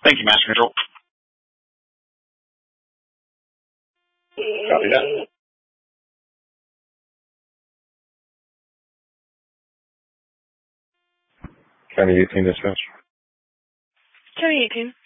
Thank you, Master Control. Copy that. County 18 dispatch. County 18.